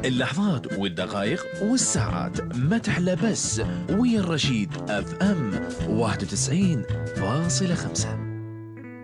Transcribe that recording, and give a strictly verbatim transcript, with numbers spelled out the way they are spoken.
اللحظات والدقائق والساعات ما تحلى بس ويا الرشيد اف ام واحد وتسعين فاصلة خمسة.